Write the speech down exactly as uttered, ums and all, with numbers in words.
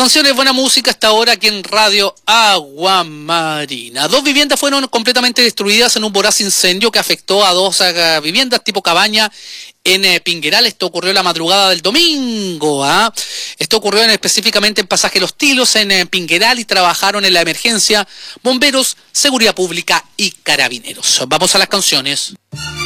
Canciones, buena música hasta ahora aquí en Radio Agua Marina. Dos viviendas fueron completamente destruidas en un voraz incendio que afectó a dos uh, viviendas tipo cabaña en eh, Pingueral. Esto ocurrió la madrugada del domingo. ¿eh? Esto ocurrió en, específicamente en Pasaje Los Tilos, en eh, Pingueral, y trabajaron en la emergencia bomberos, seguridad pública y carabineros. Vamos a las canciones.